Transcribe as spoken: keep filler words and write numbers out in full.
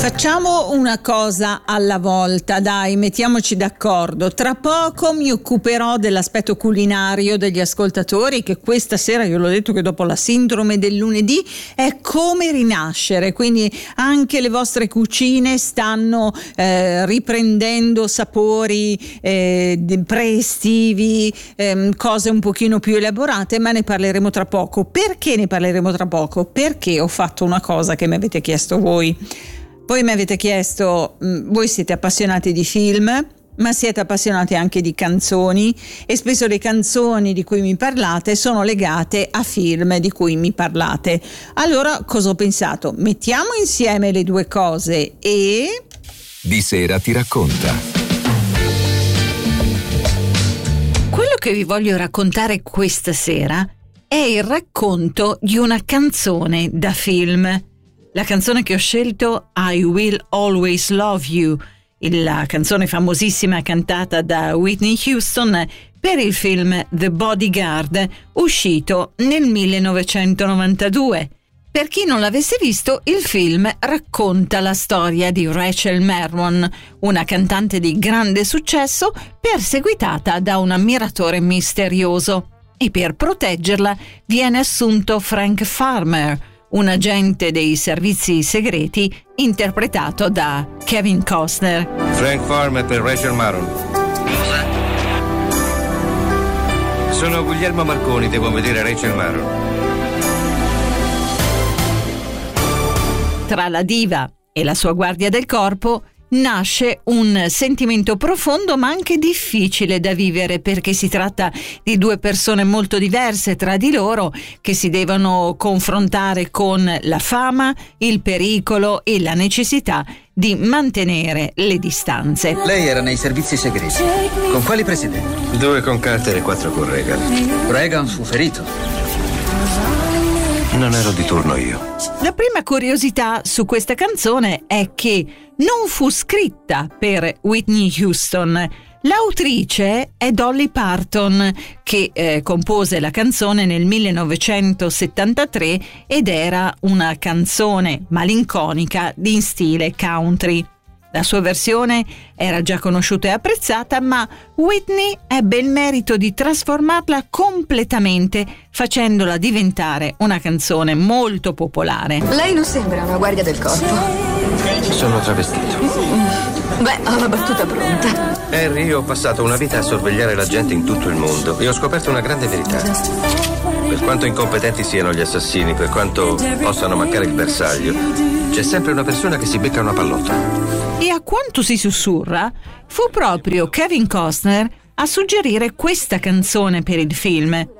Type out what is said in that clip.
Facciamo una cosa alla volta, dai, mettiamoci d'accordo. Tra poco mi occuperò dell'aspetto culinario degli ascoltatori, che questa sera, io l'ho detto che dopo la sindrome del lunedì è come rinascere, quindi anche le vostre cucine stanno eh, riprendendo sapori eh, pre-estivi, eh, cose un pochino più elaborate, ma ne parleremo tra poco. Perché ne parleremo tra poco? Perché ho fatto una cosa che mi avete chiesto voi. Voi mi avete chiesto, mh, voi siete appassionati di film, ma siete appassionati anche di canzoni, e spesso le canzoni di cui mi parlate sono legate a film di cui mi parlate. Allora cosa ho pensato? Mettiamo insieme le due cose e... Di Sera Ti Racconta. Quello che vi voglio raccontare questa sera è il racconto di una canzone da film. La canzone che ho scelto, I Will Always Love You, la canzone famosissima cantata da Whitney Houston per il film The Bodyguard, uscito nel millenovecentonovantadue. Per chi non l'avesse visto, il film racconta la storia di Rachel Marron, una cantante di grande successo perseguitata da un ammiratore misterioso, e per proteggerla viene assunto Frank Farmer, un agente dei servizi segreti interpretato da Kevin Costner. Frank Farmer per Rachel Marron. Cosa? Sono Guglielmo Marconi, devo vedere Rachel Marron. Tra la diva e la sua guardia del corpo nasce un sentimento profondo ma anche difficile da vivere, perché si tratta di due persone molto diverse tra di loro che si devono confrontare con la fama, il pericolo e la necessità di mantenere le distanze. Lei era nei servizi segreti. Con quali presidenti? Due con Carter e quattro con Reagan. Reagan fu ferito. Non ero di turno io. La prima curiosità su questa canzone è che non fu scritta per Whitney Houston. L'autrice è Dolly Parton, che eh, compose la canzone nel millenovecentosettantatré ed era una canzone malinconica in stile country. La sua versione era già conosciuta e apprezzata, ma Whitney ebbe il merito di trasformarla completamente, facendola diventare una canzone molto popolare. Lei non sembra una guardia del corpo. Sono travestito. Beh, ho la battuta pronta. Harry, io ho passato una vita a sorvegliare la gente in tutto il mondo e ho scoperto una grande verità. Per quanto incompetenti siano gli assassini, per quanto possano mancare il bersaglio, c'è sempre una persona che si becca una pallotta. E a quanto si sussurra, fu proprio Kevin Costner a suggerire questa canzone per il film.